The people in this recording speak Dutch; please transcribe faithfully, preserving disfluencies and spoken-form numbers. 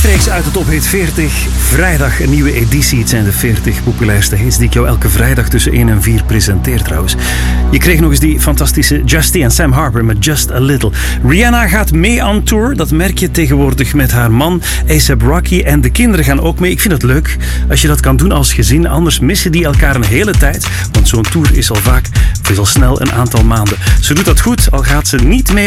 Rechtstreeks uit de Top Hit veertig. Vrijdag een nieuwe editie. Het zijn de veertig populairste hits die ik jou elke vrijdag tussen één en vier presenteer trouwens. Je kreeg nog eens die fantastische Justy en Sam Harper met Just a Little. Rihanna gaat mee on tour. Dat merk je tegenwoordig met haar man A$AP Rocky. En de kinderen gaan ook mee. Ik vind het leuk als je dat kan doen als gezin. Anders missen die elkaar een hele tijd. Want zo'n tour is al vaak veel snel een aantal maanden. Ze doet dat goed, al gaat ze niet mee